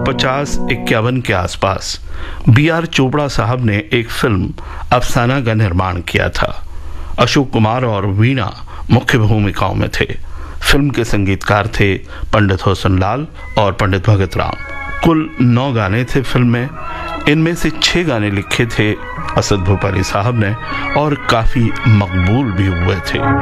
1950-51 के आसपास B.R. चोपड़ा साहब ने एक फिल्म अफसाना का निर्माण किया था। अशोक कुमार और वीणा मुख्य भूमिकाओं में थे। फिल्म के संगीतकार थे पंडित होसन लाल और पंडित भगत राम। कुल 9 गाने थे फिल्म में। इनमें से 6 गाने लिखे थे असद भोपाली साहब ने और काफी मकबूल भी हुए थे।